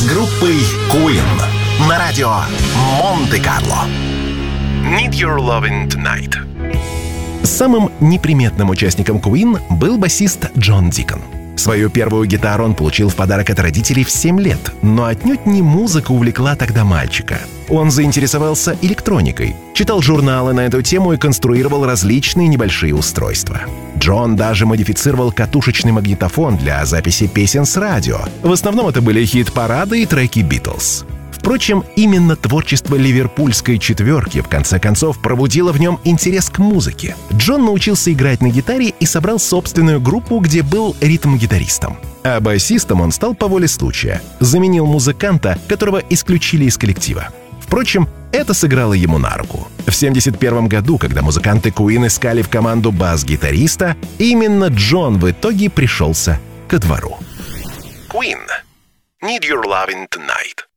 группой Queen на радио Монте-Карло. Need Your Lovin' Tonight. Самым неприметным участником Queen был басист Джон Дикон. Свою первую гитару он получил в подарок от родителей в 7 лет, но отнюдь не музыка увлекла тогда мальчика. Он заинтересовался электроникой, читал журналы на эту тему и конструировал различные небольшие устройства. Джон даже модифицировал катушечный магнитофон для записи песен с радио. В основном это были хит-парады и треки Битлз. Впрочем, именно творчество ливерпульской четверки в конце концов пробудило в нем интерес к музыке. Джон научился играть на гитаре и собрал собственную группу, где был ритм-гитаристом. А басистом он стал по воле случая. Заменил музыканта, которого исключили из коллектива. Впрочем, это сыграло ему на руку. В 1971 году, когда музыканты Queen искали в команду бас-гитариста, именно Джон в итоге пришелся ко двору. Queen. Need Your Lovin' Tonight.